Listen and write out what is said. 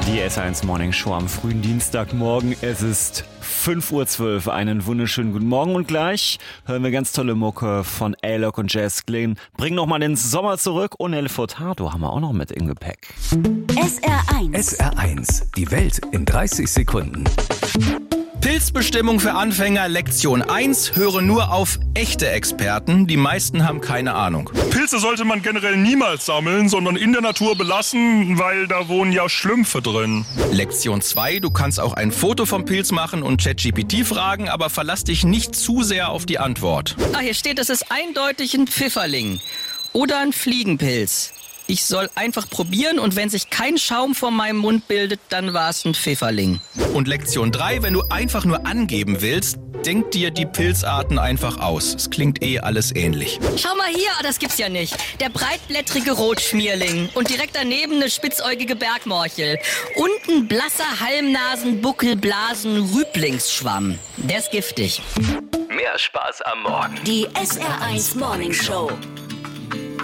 Die SR1 Morning Show am frühen Dienstagmorgen. Es ist 5:12 Uhr. Einen wunderschönen guten Morgen und gleich hören wir ganz tolle Mucke von A-Lock und Jazz Glynn. Bringen nochmal den Sommer zurück und El Furtado haben wir auch noch mit im Gepäck. SR1. SR1, die Welt in 30 Sekunden. Pilzbestimmung für Anfänger, Lektion 1. Höre nur auf echte Experten. Die meisten haben keine Ahnung. Pilze sollte man generell niemals sammeln, sondern in der Natur belassen, weil da wohnen ja Schlümpfe drin. Lektion 2. Du kannst auch ein Foto vom Pilz machen und ChatGPT fragen, aber verlass dich nicht zu sehr auf die Antwort. Hier steht, das ist eindeutig ein Pfifferling oder ein Fliegenpilz. Ich soll einfach probieren und wenn sich kein Schaum vor meinem Mund bildet, dann war es ein Pfifferling. Und Lektion 3. Wenn du einfach nur angeben willst, denk dir die Pilzarten einfach aus. Es klingt alles ähnlich. Schau mal hier, das gibt's ja nicht. Der breitblättrige Rotschmierling und direkt daneben eine spitzäugige Bergmorchel. Und ein blasser Halbnasen-Buckelblasen-Rüblingsschwamm. Der ist giftig. Mehr Spaß am Morgen. Die SR1 Morning Show.